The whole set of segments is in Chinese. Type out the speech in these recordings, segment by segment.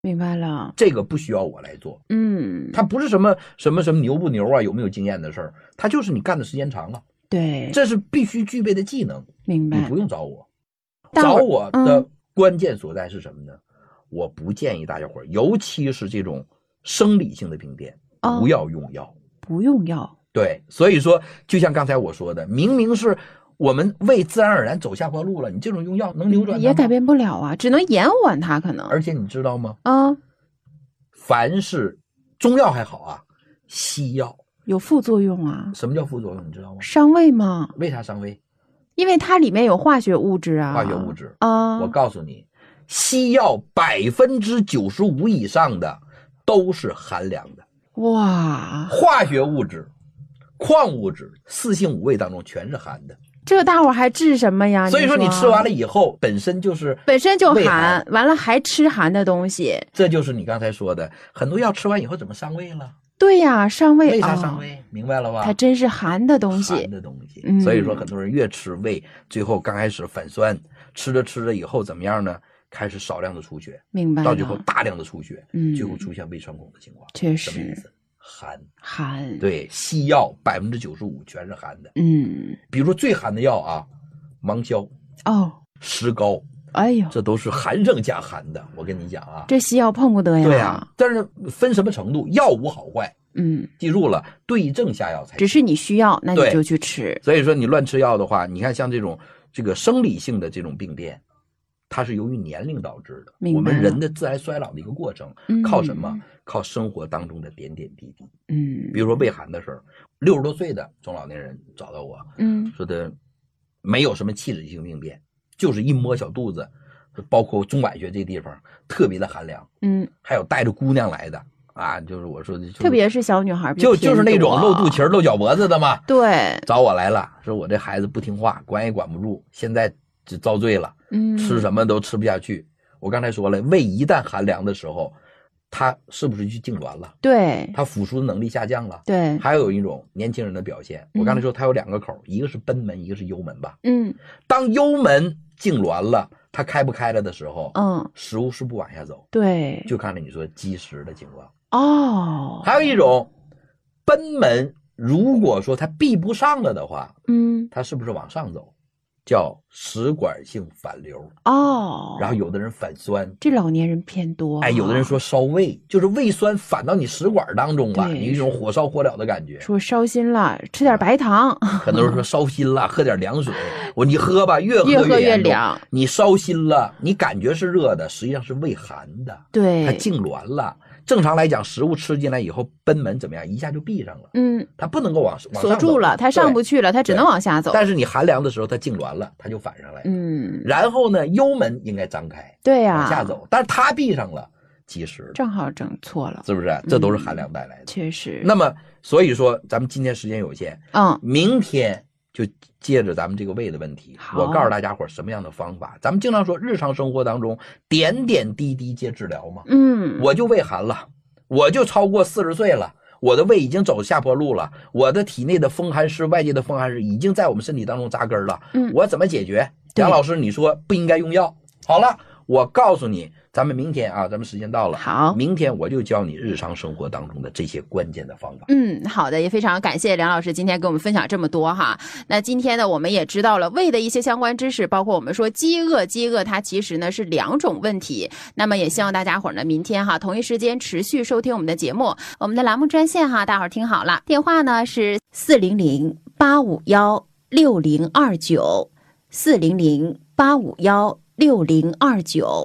明白了， 这个不需要我来做。它不是什么牛不牛啊，有没有经验的事儿，它就是你干的时间长了， 对， 这是必须具备的技能。 明白， 你不用找我，找我的关键所在是什么呢？我不建议大家伙，尤其是这种生理性的病变，不要用药， 不用药。 对，所以说就像刚才我说的，明明是我们胃自然而然走下坡路了，你这种用药能扭转它吗？ 也改变不了啊，只能延缓它可能。 而且你知道吗？凡是中药还好啊，西药有副作用啊。 什么叫副作用？你知道吗？ 伤胃吗？ 为啥伤胃？ 因为它里面有化学物质啊。 化学物质啊，我告诉你，西药95%以上的都是寒凉的。 哇， 化学物质、矿物质、四性五味当中全是寒的。 这大伙还治什么呀？ 所以说你吃完了以后本身就寒，完了还吃寒的东西， 这就是你刚才说的，很多药吃完以后怎么伤胃了？ 对呀，伤胃。 为啥伤胃？明白了吧？ 它真是寒的东西。 所以说很多人越吃胃，最后刚开始反酸，吃着以后怎么样呢？开始少量的出血， 明白了， 到最后大量的出血，最后出现胃穿孔的情况。 确实， 什么意思？寒。 对， 西药95%全是寒的。比如说最寒的药啊，芒硝、石膏， 哎呦， 这都是寒上加寒的。我跟你讲啊， 这西药碰不得呀。 对啊，但是分什么程度，药无好坏。记住了，对症下药才行。 只是你需要，那你就去吃。 所以说你乱吃药的话，你看像这个生理性的这种病变，它是由于年龄导致的。我们人的自然衰老的一个过程，靠什么？靠生活当中的点点滴滴。比如说胃寒的事儿，60多岁的中老年人找到我，说的没有什么器质性病变，就是一摸小肚子，包括中脘穴这地方特别的寒凉。还有带着姑娘来的啊，就是我说的， 特别是小女孩， 就是那种露肚脐露脚脖子的嘛。 对， 找我来了，说我这孩子不听话，管也管不住，现在就遭罪了。吃什么都吃不下去。我刚才说了，胃一旦寒凉的时候，它是不是就痉挛了？ 对， 它腐蚀的能力下降了。 对， 还有一种年轻人的表现，我刚才说它有2个口，一个是贲门，一个是幽门吧。当幽门痉挛了，它开不开了的时候，食物是不往下走。 对， 就看着你说积食的情况。还有一种贲门，如果说它闭不上了的话，它是不是往上走？叫食管性反流。然后有的人反酸， 这老年人偏多。 有的人说烧胃，就是胃酸反到你食管当中了，你有一种火烧火燎的感觉。 说烧心了，吃点白糖。 很多人说烧心了，喝点凉水。你喝吧，越喝越凉。 你烧心了，你感觉是热的，实际上是胃寒的。 对， 它痉挛了。正常来讲，食物吃进来以后，贲门怎么样？一下就闭上了。它不能够往上走， 锁住了，它上不去了，它只能往下走。 但是你寒凉的时候，它痉挛了，它就反上来了。然后呢，幽门应该张开， 对呀， 往下走，但是它闭上了，积食了， 正好整错了， 是不是？这都是寒凉带来的。 确实。 那么，所以说，咱们今天时间有限，明天就接着咱们这个胃的问题，我告诉大家伙什么样的方法。咱们经常说日常生活当中点点滴滴皆治疗嘛。我就胃寒了，我就超过40岁了，我的胃已经走下坡路了，我的体内的风寒湿，外界的风寒湿已经在我们身体当中扎根了。我怎么解决？杨老师，你说不应该用药。好了，我告诉你，咱们明天啊，咱们时间到了， 好， 明天我就教你日常生活当中的这些关键的方法。 好的，也非常感谢梁老师今天给我们分享这么多哈。那今天呢，我们也知道了胃的一些相关知识，包括我们说饥饿它其实呢是2种问题。那么也希望大家伙呢明天哈同一时间持续收听我们的节目，我们的栏目专线哈，大伙儿听好了，电话呢是400-851-6029，400-851-6029。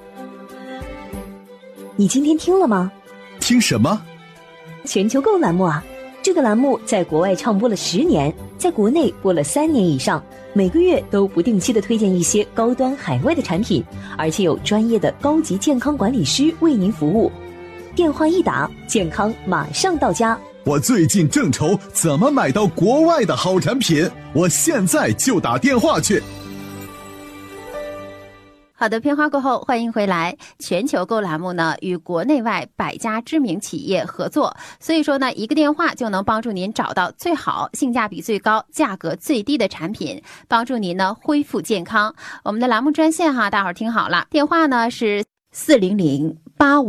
你今天听了吗？ 听什么？ 全球购栏目啊！这个栏目在国外唱播了10年，在国内播了3年以上，每个月都不定期的推荐一些高端海外的产品，而且有专业的高级健康管理师为您服务。电话一打，健康马上到家。 我最近正愁怎么买到国外的好产品，我现在就打电话去。 好的，片花过后，欢迎回来。全球购栏目呢，与国内外100家知名企业合作，所以说呢，一个电话就能帮助您找到最好、性价比最高、价格最低的产品，帮助您呢恢复健康。我们的栏目专线哈，大伙儿听好了，电话呢是400-851-6029。 85